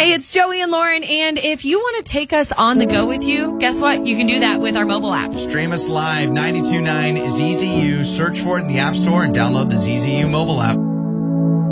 Hey, it's Joey and Lauren, and if you want to take us on the go with you, guess what? You can do that with our mobile app. Stream us live, 92.9 ZZU. Search for it in the App Store and download the ZZU mobile app.